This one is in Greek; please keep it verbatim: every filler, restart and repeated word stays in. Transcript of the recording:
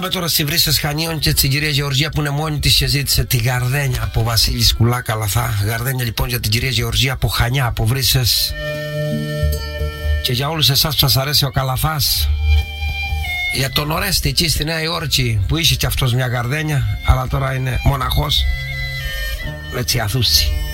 Πάμε τώρα στη Βρύσσες Χανίων και την κυρία Γεωργία που είναι μόνη της και ζήτησε τη γαρδένια από Βασίλη Σκουλά Καλαθά. Γαρδένια λοιπόν για την κυρία Γεωργία από Χανιά, από Βρύσσες. Και για όλους εσάς που σας αρέσει ο Καλαθάς. Για τον Ορέστη εκεί στη Νέα Υόρκη που είχε και αυτός μια γαρδένια, αλλά τώρα είναι μοναχός. Έτσι αθούστη.